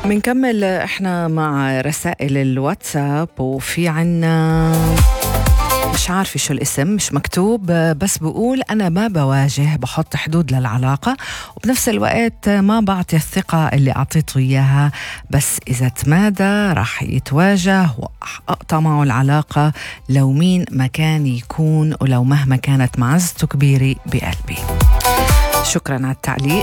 منكمل احنا مع رسائل الواتساب، وفي عنا مش عارفة شو الاسم، مش مكتوب، بس بقول أنا ما بواجه، بحط حدود للعلاقة وبنفس الوقت ما بعطي الثقة اللي أعطيته إياها، بس إذا تمادى راح يتواجه وأقطع معه العلاقة لو مين ما كان يكون ولو مهما كانت معزته كبيرة بقلبي. شكرا على التعليق.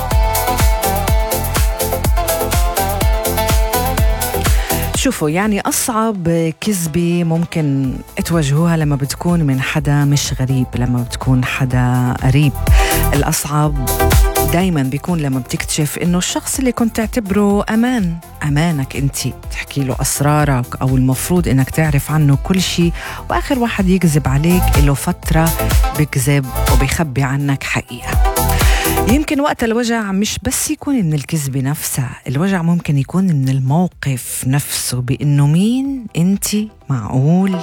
شوفوا، يعني أصعب كذبة ممكن تواجهوها لما بتكون من حدا مش غريب، لما بتكون حدا قريب. الأصعب دايما بيكون لما بتكتشف إنه الشخص اللي كنت تعتبره أمانك أنتي، تحكي له أسرارك أو المفروض إنك تعرف عنه كل شيء، وآخر واحد يكذب عليك له فترة بيكذب وبيخبي عنك حقيقة. يمكن وقت الوجع مش بس يكون من الكذبة نفسها، الوجع ممكن يكون من الموقف نفسه، بإنه مين انتي، معقول؟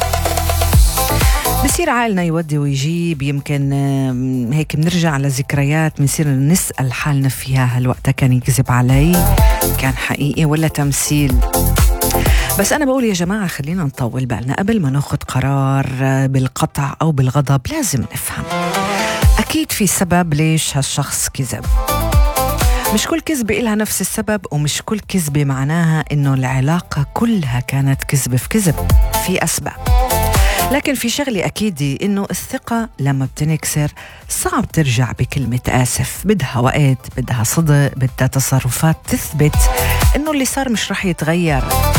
بصير عقلنا يودي ويجيب. يمكن هيك بنرجع لذكريات، بنصير نسأل حالنا فيها، هل وقتها كان يكذب علي؟ كان حقيقي ولا تمثيل؟ بس أنا بقول يا جماعة خلينا نطول بالنا قبل ما ناخد قرار بالقطع أو بالغضب. لازم نفهم أكيد في سبب ليش هالشخص كذب. مش كل كذبة إلها نفس السبب، ومش كل كذبة معناها إنه العلاقة كلها كانت كذبة في كذب، في أسباب. لكن في شغلة أكيد، إنه الثقة لما بتنكسر صعب ترجع بكلمة آسف، بدها وقت، بدها صدق، بدها تصرفات تثبت إنه اللي صار مش رح يتغير.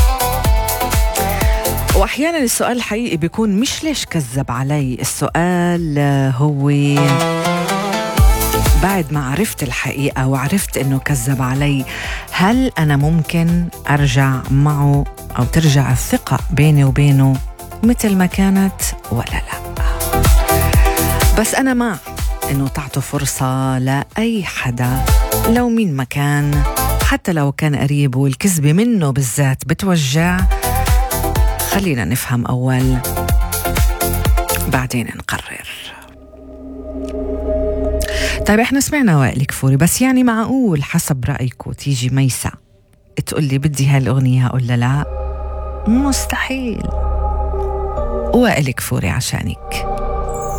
وأحيانا السؤال الحقيقي بيكون مش ليش كذب علي، السؤال هو بعد ما عرفت الحقيقة وعرفت إنه كذب علي، هل أنا ممكن أرجع معه أو ترجع الثقة بيني وبينه مثل ما كانت ولا لا؟ بس أنا مع إنه تعطوا فرصة لأي حدا لو مين ما كان، حتى لو كان قريب والكذبة منه بالذات بتوجع. خلينا نفهم أول بعدين نقرر. طيب احنا سمعنا وائل كفوري، بس يعني معقول حسب رأيكم تيجي ميسة تقولي بدي هالأغنية أقول لا؟ مستحيل. وائل كفوري عشانك.